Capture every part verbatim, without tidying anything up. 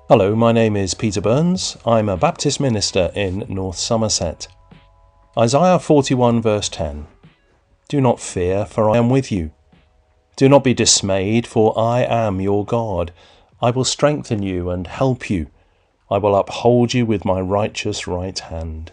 Hello, my name is Peter Burns. I'm a Baptist minister in North Somerset. Isaiah forty-one verse ten. Do not fear, for I am with you. Do not be dismayed, for I am your God. I will strengthen you and help you. I will uphold you with my righteous right hand.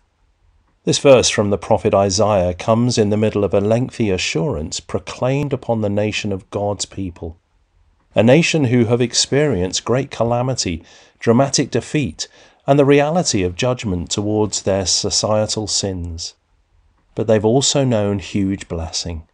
This verse from the prophet Isaiah comes in the middle of a lengthy assurance proclaimed upon the nation of God's people. A nation who have experienced great calamity, dramatic defeat, and the reality of judgment towards their societal sins. But they've also known huge blessing.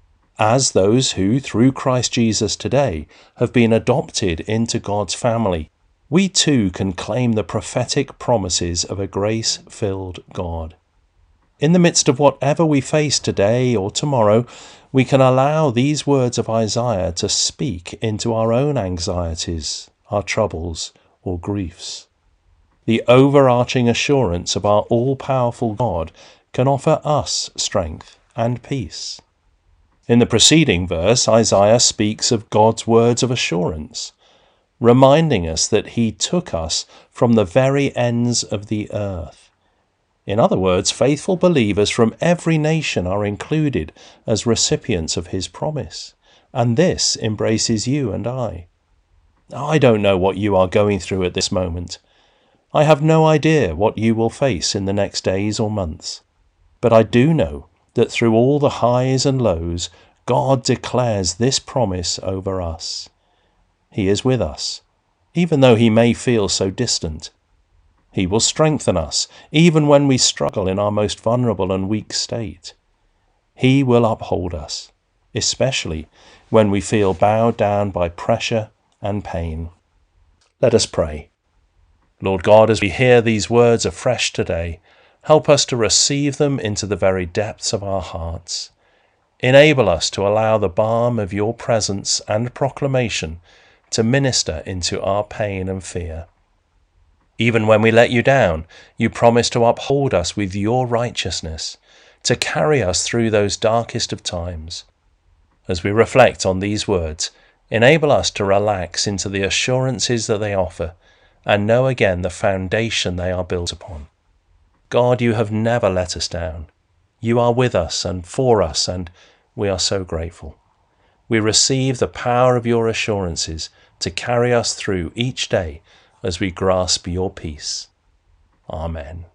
As those who, through Christ Jesus today, have been adopted into God's family, we too can claim the prophetic promises of a grace-filled God. In the midst of whatever we face today or tomorrow, we can allow these words of Isaiah to speak into our own anxieties, our troubles, or griefs. The overarching assurance of our all-powerful God can offer us strength and peace. In the preceding verse, Isaiah speaks of God's words of assurance, reminding us that he took us from the very ends of the earth. In other words, faithful believers from every nation are included as recipients of his promise, and this embraces you and I. I don't know what you are going through at this moment. I have no idea what you will face in the next days or months, but I do know that through all the highs and lows, God declares this promise over us. He is with us, even though he may feel so distant. He will strengthen us, even when we struggle in our most vulnerable and weak state. He will uphold us, especially when we feel bowed down by pressure and pain. Let us pray. Lord God, as we hear these words afresh today, help us to receive them into the very depths of our hearts. Enable us to allow the balm of your presence and proclamation to minister into our pain and fear. Even when we let you down, you promise to uphold us with your righteousness, to carry us through those darkest of times. As we reflect on these words, enable us to relax into the assurances that they offer and know again the foundation they are built upon. God, you have never let us down. You are with us and for us, and we are so grateful. We receive the power of your assurances to carry us through each day as we grasp your peace. Amen.